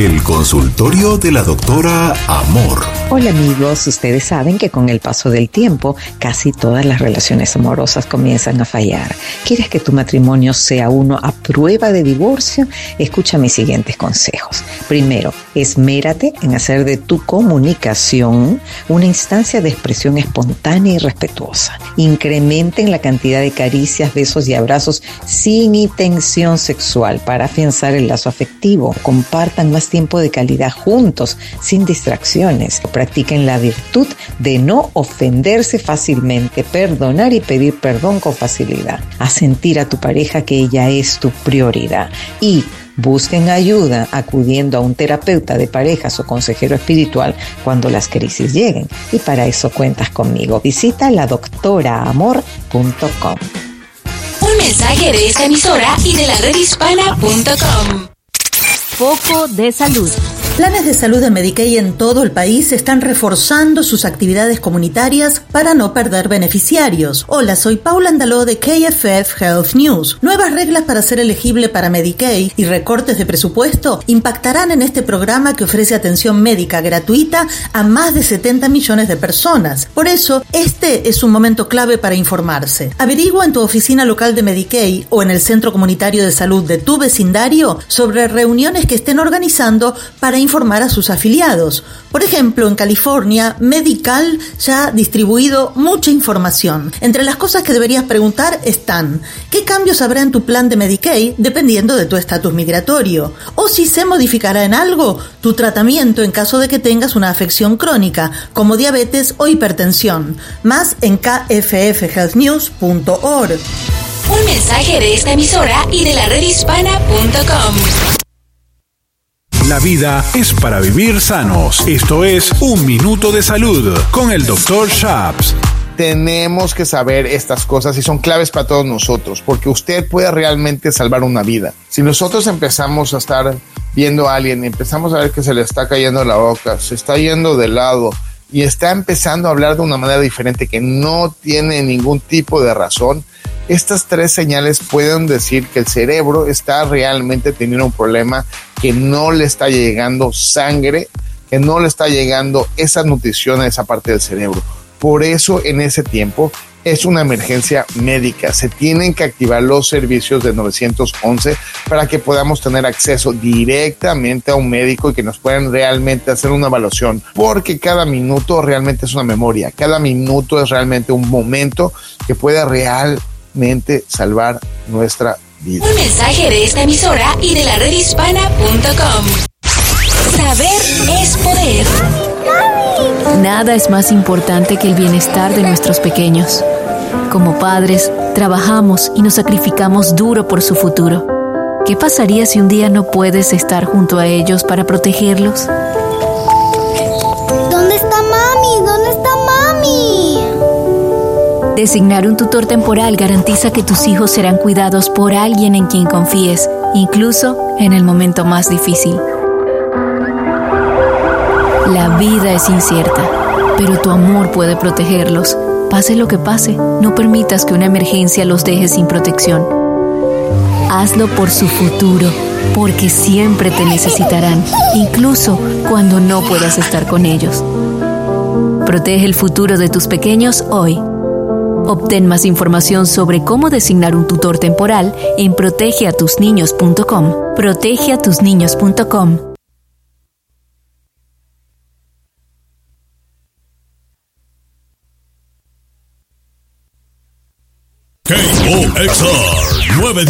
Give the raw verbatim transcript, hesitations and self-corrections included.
El consultorio de la doctora Amor. Hola amigos, ustedes saben que con el paso del tiempo casi todas las relaciones amorosas comienzan a fallar. ¿Quieres que tu matrimonio sea uno a prueba de divorcio? Escucha mis siguientes consejos. Primero, esmérate en hacer de tu comunicación una instancia de expresión espontánea y respetuosa. Incrementen la cantidad de caricias, besos y abrazos sin intención sexual para afianzar el lazo afectivo. Compartan más tiempo de calidad juntos, sin distracciones. Practiquen la virtud de no ofenderse fácilmente, perdonar y pedir perdón con facilidad. Haz sentir a tu pareja que ella es tu prioridad. Y busquen ayuda acudiendo a un terapeuta de parejas o consejero espiritual cuando las crisis lleguen. Y para eso cuentas conmigo. Visita la doctora amor punto com. Un mensaje de esta emisora y de la red hispana punto com. Foco de salud. Planes de salud de Medicaid en todo el país están reforzando sus actividades comunitarias para no perder beneficiarios. Hola, soy Paula Andaló de K F F Health News. Nuevas reglas para ser elegible para Medicaid y recortes de presupuesto impactarán en este programa que ofrece atención médica gratuita a más de setenta millones de personas. Por eso, este es un momento clave para informarse. Averigua en tu oficina local de Medicaid o en el centro comunitario de salud de tu vecindario sobre reuniones que estén organizando para informar a sus afiliados. Por ejemplo, en California, Medical ya ha distribuido mucha información. Entre las cosas que deberías preguntar están: ¿qué cambios habrá en tu plan de Medicaid dependiendo de tu estatus migratorio? O si se modificará en algo tu tratamiento en caso de que tengas una afección crónica, como diabetes o hipertensión. Más en k f f health news punto org. Un mensaje de esta emisora y de la red hispana punto com. La vida es para vivir sanos. Esto es Un Minuto de Salud con el doctor Shaps. Tenemos que saber estas cosas y son claves para todos nosotros, porque usted puede realmente salvar una vida. Si nosotros empezamos a estar viendo a alguien, empezamos a ver que se le está cayendo la boca, se está yendo de lado y está empezando a hablar de una manera diferente que no tiene ningún tipo de razón, estas tres señales pueden decir que el cerebro está realmente teniendo un problema, que no le está llegando sangre, que no le está llegando esa nutrición a esa parte del cerebro. Por eso en ese tiempo es una emergencia médica. Se tienen que activar los servicios de nueve once para que podamos tener acceso directamente a un médico y que nos puedan realmente hacer una evaluación, porque cada minuto realmente es una memoria, cada minuto es realmente un momento que puede realmente salvar nuestra vida. Un mensaje de esta emisora y de la red hispana punto com. Saber es poder. Nada es más importante que el bienestar de nuestros pequeños. Como padres, trabajamos y nos sacrificamos duro por su futuro. ¿Qué pasaría si un día no puedes estar junto a ellos para protegerlos? ¿Dónde está mami? ¿Dónde está mami? Designar un tutor temporal garantiza que tus hijos serán cuidados por alguien en quien confíes, incluso en el momento más difícil. La vida es incierta, pero tu amor puede protegerlos. Pase lo que pase, no permitas que una emergencia los deje sin protección. Hazlo por su futuro, porque siempre te necesitarán, incluso cuando no puedas estar con ellos. Protege el futuro de tus pequeños hoy. Obtén más información sobre cómo designar un tutor temporal en protege a tus niños punto com. protege a tus niños punto com. K O X R nueve